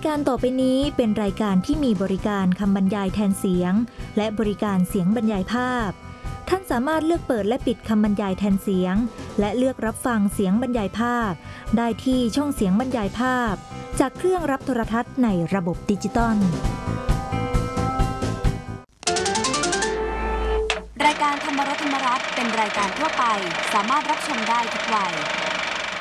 การต่อไปนี้เป็นรายการที่มีบริการคำบรรยายแทนเสียงและบริการเสียงบรรยายภาพท่านสามารถเลือกเปิดและปิดคำบรรยายแทนเสียงและเลือกรับฟังเสียงบรรยายภาพได้ที่ช่องเสียงบรรยายภาพจากเครื่องรับโทรทัศน์ในระบบดิจิตอลรายการธรรมรสธรรมรัตน์เป็นรายการทั่วไปสามารถรับชมได้ทุกวัย